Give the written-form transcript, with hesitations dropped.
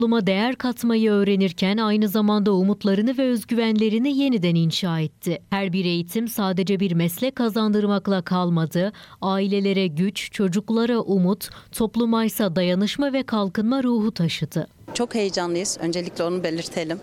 topluma değer katmayı öğrenirken aynı zamanda umutlarını ve özgüvenlerini yeniden inşa etti. Her bir eğitim sadece bir meslek kazandırmakla kalmadı, ailelere güç, çocuklara umut, topluma ise dayanışma ve kalkınma ruhu taşıdı. Çok heyecanlıyız. Öncelikle onu belirtelim.